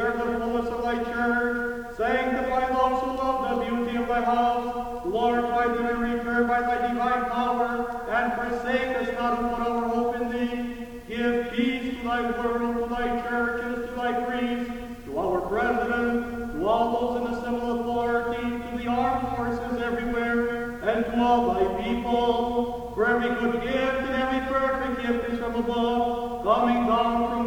share the fullness of thy church. Sanctify those who love the beauty of thy house. Glorify them and repair by thy divine power, and forsake us not who put our hope in thee. Give peace to thy world, to thy churches, to thy priests, to our president, to all those in the civil authority, to the armed forces everywhere, and to all thy people. For every good gift and every perfect gift is from above, coming down from